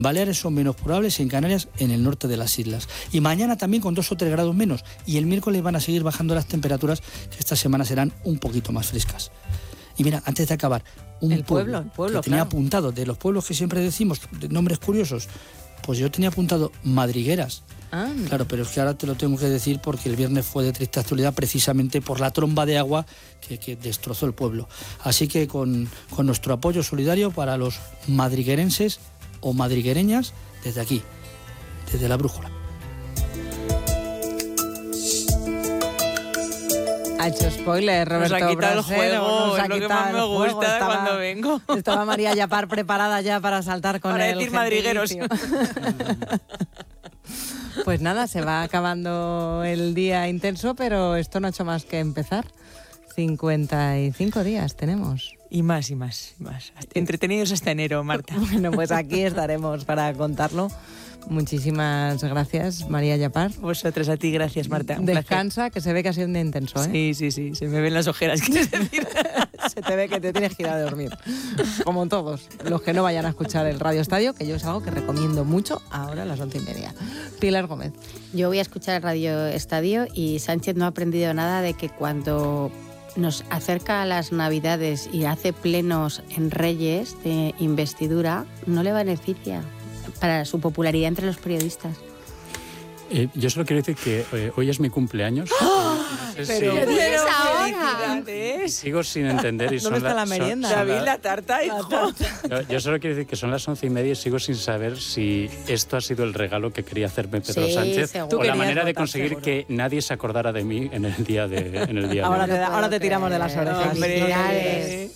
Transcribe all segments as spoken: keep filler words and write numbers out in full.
Baleares son menos probables, en Canarias, en el norte de las islas. Y mañana también con dos o tres grados menos. Y el miércoles van a seguir bajando las temperaturas, que esta semana serán un poquito más frescas. Y mira, antes de acabar, un el pueblo, pueblo, el pueblo que tenía claro. apuntado, de los pueblos que siempre decimos, de nombres curiosos, pues yo tenía apuntado Madrigueras. Ah, claro, pero es que ahora te lo tengo que decir porque el viernes fue de triste actualidad precisamente por la tromba de agua que, que destrozó el pueblo. Así que con, con nuestro apoyo solidario para los madriguerenses o madriguereñas, desde aquí, desde La Brújula. Ha hecho spoiler, Roberto Nos ha quitado el Brasero, juego, nos ha es lo que quitado más me el juego. gusta Estaba- cuando vengo. Estaba María Yapar preparada ya para saltar con Para el decir madrigueros. gentilicio. Pues nada, se va acabando el día intenso, pero esto no ha hecho más que empezar. cincuenta y cinco días tenemos. Y más, y más, y más. Entretenidos hasta enero, Marta. Bueno, pues aquí estaremos para contarlo. Muchísimas gracias, María Yapar. Vosotras, a ti, gracias, Marta. Un Descansa, que se ve que ha sido un día intenso, ¿eh? Sí, sí, sí, se me ven las ojeras, quieres decir. Se te ve que te tienes que ir a dormir. Como todos los que no vayan a escuchar el Radio Estadio, que yo es algo que recomiendo mucho ahora a las once y media. Pilar Gómez. Yo voy a escuchar el Radio Estadio y Sánchez no ha aprendido nada de que cuando nos acerca a las Navidades y hace plenos en Reyes de investidura, no le beneficia para su popularidad entre los periodistas. Eh, yo solo quiero decir que eh, hoy es mi cumpleaños. ¡Oh! No sé Pero, si- pero, dices ahora? felicidades. Sigo sin entender. Y ¿Dónde son está la son- merienda? son David, la- la tarta, hijo. Yo, yo solo quiero decir que son las once y media y sigo sin saber si esto ha sido el regalo que quería hacerme Pedro Sí, Sánchez seguro. Tú o la querías manera de votar, conseguir seguro. que nadie se acordara de mí en el día de en el día de Ahora hoy. te, ahora te tiramos de las orejas. Hombre. Felicidades.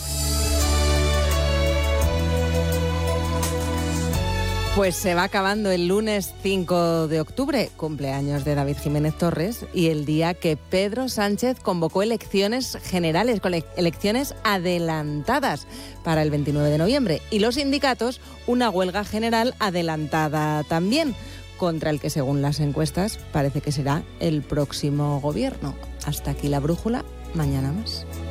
Pues se va acabando el lunes cinco de octubre, cumpleaños de David Jiménez Torres, y el día que Pedro Sánchez convocó elecciones generales, con elecciones adelantadas para el veintinueve de noviembre. Y los sindicatos, una huelga general adelantada también, contra el que, según las encuestas, parece que será el próximo gobierno. Hasta aquí La Brújula, mañana más.